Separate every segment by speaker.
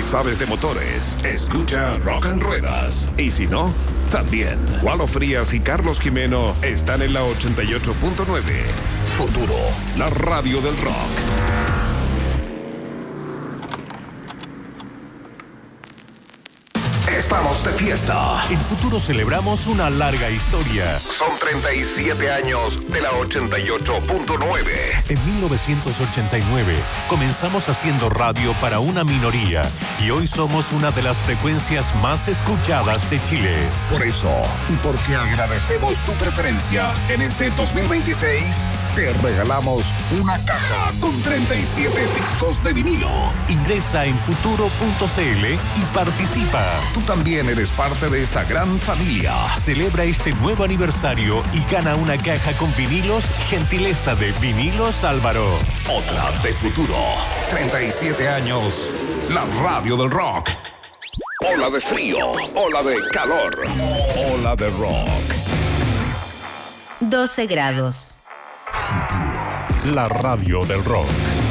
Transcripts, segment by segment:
Speaker 1: sabes de motores, escucha Rock en Ruedas. Y si no, también. Walo Frías y Carlos Jimeno están en la 88.9. Futuro, la radio del rock. Estamos de fiesta.
Speaker 2: En Futuro celebramos una larga historia.
Speaker 1: Son 37 años de la 88.9.
Speaker 2: En 1989 comenzamos haciendo radio para una minoría y hoy somos una de las frecuencias más escuchadas de Chile.
Speaker 1: Por eso, y porque agradecemos tu preferencia, en este 2026 te regalamos una caja con 37 discos de vinilo.
Speaker 2: Ingresa en futuro.cl y participa.
Speaker 1: Tú también eres parte de esta gran familia.
Speaker 2: Celebra este nuevo aniversario y gana una caja con vinilos, gentileza de Vinilos Álvaro.
Speaker 1: Otra de Futuro. 37 años. La radio del rock. Ola de frío. Ola de calor. Ola de rock.
Speaker 3: 12 grados.
Speaker 2: Futuro. La radio del rock.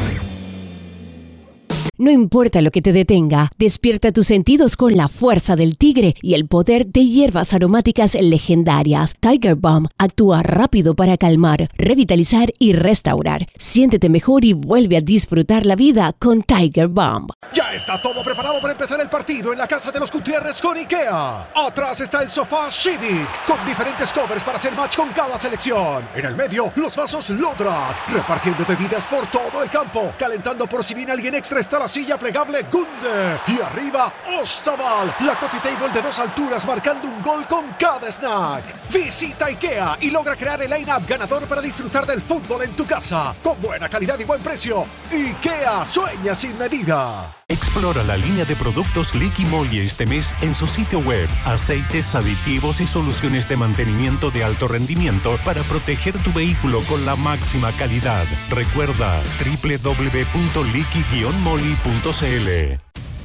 Speaker 4: No importa lo que te detenga, despierta tus sentidos con la fuerza del tigre y el poder de hierbas aromáticas legendarias. Tiger Balm actúa rápido para calmar, revitalizar y restaurar. Siéntete mejor y vuelve a disfrutar la vida con Tiger Balm.
Speaker 5: Ya está todo preparado para empezar el partido en la casa de los Gutiérrez con IKEA. Atrás está el sofá Civic, con diferentes covers para hacer match con cada selección. En el medio, los vasos Lodrat, repartiendo bebidas por todo el campo, calentando por si viene alguien extra está la silla plegable Gunde. Y arriba, Ostaval, la coffee table de 2 alturas marcando un gol con cada snack. Visita IKEA y logra crear el line-up ganador para disfrutar del fútbol en tu casa. Con buena calidad y buen precio. IKEA, sueña sin medida.
Speaker 2: Explora la línea de productos Liqui Moly este mes en su sitio web. Aceites, aditivos y soluciones de mantenimiento de alto rendimiento para proteger tu vehículo con la máxima calidad. Recuerda www.liqui-moly.cl.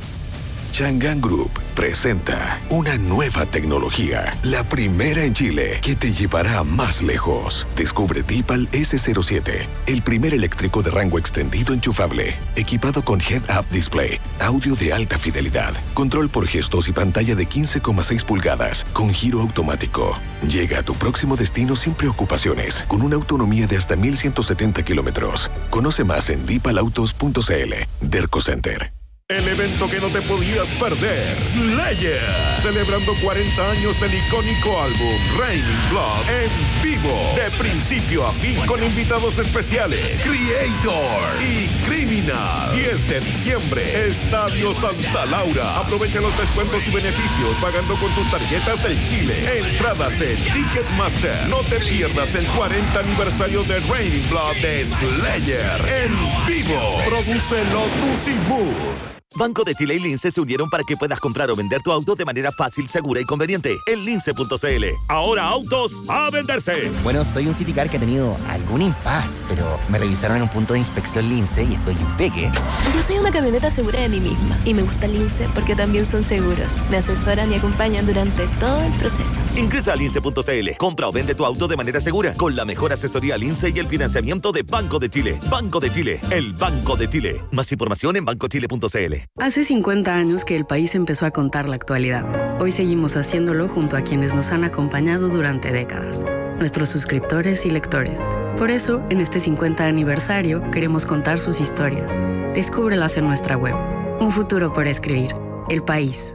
Speaker 6: Chang'an Group presenta una nueva tecnología, la primera en Chile, que te llevará más lejos. Descubre Dipal S07, el primer eléctrico de rango extendido enchufable, equipado con Head-Up Display, audio de alta fidelidad, control por gestos y pantalla de 15,6 pulgadas, con giro automático. Llega a tu próximo destino sin preocupaciones, con una autonomía de hasta 1.170 kilómetros. Conoce más en dipalautos.cl. Derco Center.
Speaker 1: El evento que no te podías perder. Slayer. Celebrando 40 años del icónico álbum Raining Blood en vivo. De principio a fin con invitados especiales. Creator y Criminal. 10 de diciembre. Estadio Santa Laura. Aprovecha los descuentos y beneficios pagando con tus tarjetas del Chile. Entradas en Ticketmaster. No te pierdas el 40 aniversario de Raining Blood de Slayer en vivo. Produce Lotus y Move.
Speaker 7: Banco de Chile y Lince se unieron para que puedas comprar o vender tu auto de manera fácil, segura y conveniente en lince.cl. Ahora autos a venderse.
Speaker 8: Bueno, soy un Citicar que ha tenido algún impas, pero me revisaron en un punto de inspección Lince y estoy impeque.
Speaker 9: Yo soy una camioneta segura de mí misma y me gusta Lince porque también son seguros. Me asesoran y acompañan durante todo el proceso.
Speaker 7: Ingresa a lince.cl. Compra o vende tu auto de manera segura con la mejor asesoría Lince y el financiamiento de Banco de Chile. Banco de Chile, el Banco de Chile. Más información en bancochile.cl.
Speaker 10: Hace 50 años que el país empezó a contar la actualidad. Hoy seguimos haciéndolo junto a quienes nos han acompañado durante décadas, nuestros suscriptores y lectores. Por eso, en este 50 aniversario, queremos contar sus historias. Descúbrelas en nuestra web. Un futuro por escribir. El país.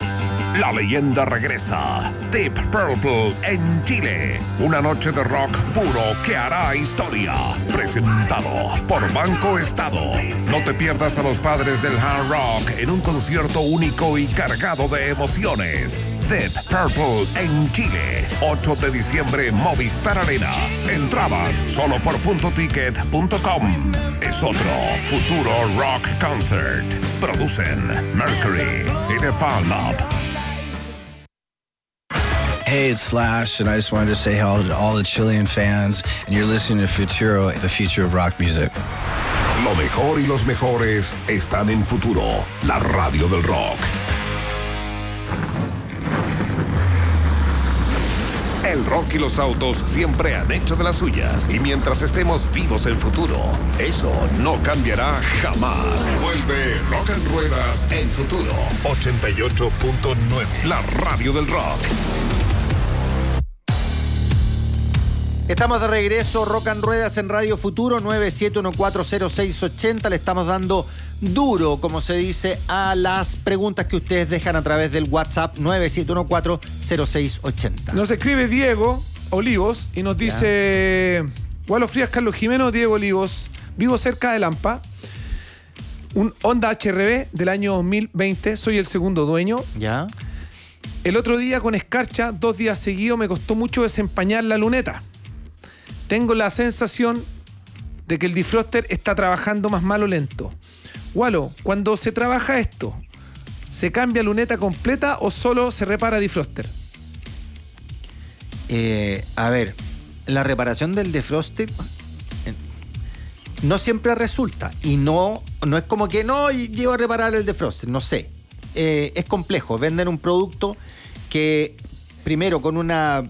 Speaker 1: La leyenda regresa. Deep Purple en Chile. Una noche de rock puro que hará historia. Presentado por Banco Estado. No te pierdas a los padres del hard rock en un concierto único y cargado de emociones. Deep Purple en Chile. 8 de diciembre, Movistar Arena. Entradas solo por puntoticket.com. Es otro futuro rock concert. Producen Mercury y The Fan Lab.
Speaker 11: Hey, it's Slash, and I just wanted to say hello to all the Chilean fans, and you're listening to Futuro, the future of rock music.
Speaker 1: Lo mejor y los mejores están en Futuro, la radio del rock. El rock y los autos siempre han hecho de las suyas. Y mientras estemos vivos en Futuro, eso no cambiará jamás. Vuelve Rock and Ruedas en Futuro 88.9, la radio del rock.
Speaker 3: Estamos de regreso, Rock and Ruedas en Radio Futuro, 97140680. Le estamos dando duro, como se dice, a las preguntas que ustedes dejan a través del WhatsApp 97140680.
Speaker 12: Nos escribe Diego Olivos y nos dice: Gualo Frías, Carlos Jimeno, Diego Olivos, vivo cerca de Lampa, un Honda HRB del año 2020, soy el segundo dueño.
Speaker 3: Ya.
Speaker 12: El otro día con escarcha, 2 días seguidos, me costó mucho desempañar la luneta. Tengo la sensación de que el defroster está trabajando más mal o lento. Gualo, cuando se trabaja esto, ¿se cambia luneta completa o solo se repara defroster?
Speaker 3: A ver, la reparación del defroster no siempre resulta. Y no es como que no llevo a reparar el defroster, no sé. Es complejo. Venden un producto que primero con una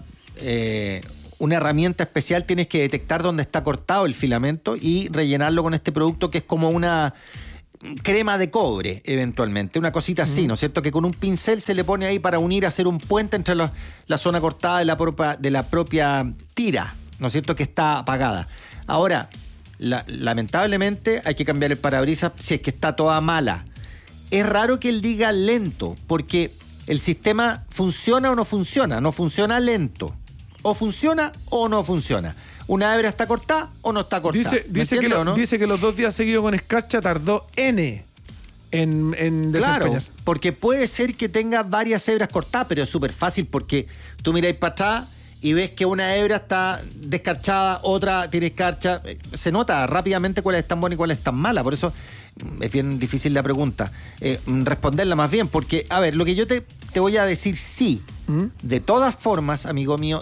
Speaker 3: herramienta especial tienes que detectar dónde está cortado el filamento y rellenarlo con este producto que es como una crema de cobre, eventualmente, una cosita así, ¿no es cierto? Que con un pincel se le pone ahí para unir, hacer un puente entre la zona cortada de la propia tira, ¿no es cierto? Que está apagada. Ahora, lamentablemente hay que cambiar el parabrisas si es que está toda mala. Es raro que él diga lento, porque el sistema funciona o no funciona lento. O funciona o no funciona. Una hebra está cortada o no está cortada.
Speaker 12: Dice que los 2 días seguidos con escarcha tardó N en desempeñarse.
Speaker 3: Claro, porque puede ser que tenga varias hebras cortadas, pero es súper fácil porque tú miráis para atrás y ves que una hebra está descarchada, otra tiene escarcha. Se nota rápidamente cuál es tan buena y cuál es tan mala. Por eso es bien difícil la pregunta. Responderla más bien, porque, a ver, lo que yo te voy a decir sí. De todas formas, amigo mío,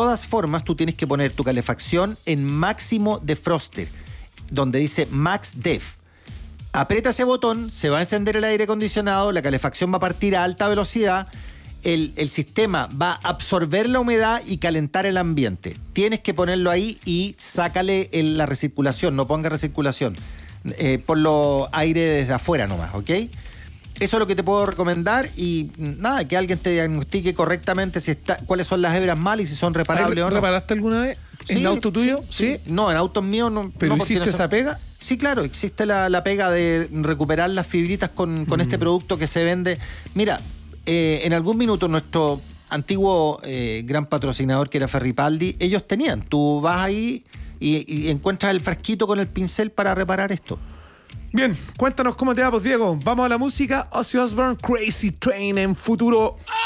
Speaker 3: tú tienes que poner tu calefacción en máximo defroster, donde dice Max Def. Aprieta ese botón, se va a encender el aire acondicionado, la calefacción va a partir a alta velocidad, el sistema va a absorber la humedad y calentar el ambiente. Tienes que ponerlo ahí y sácale la recirculación, no ponga recirculación. Ponlo aire desde afuera nomás, ¿ok? Eso es lo que te puedo recomendar y nada, que alguien te diagnostique correctamente cuáles son las hebras malas y si son reparables o no.
Speaker 12: ¿Reparaste alguna vez en el auto tuyo? Sí.
Speaker 3: No, en autos míos no.
Speaker 12: ¿Pero
Speaker 3: no,
Speaker 12: hiciste esa pega?
Speaker 3: Sí, claro, existe la pega de recuperar las fibritas con este producto que se vende. Mira, en algún minuto nuestro antiguo gran patrocinador que era Ferripaldi, ellos tenían. Tú vas ahí y encuentras el frasquito con el pincel para reparar esto.
Speaker 12: Bien, cuéntanos cómo te va, pues, Diego. Vamos a la música. Ozzy Osbourne, Crazy Train en Futuro.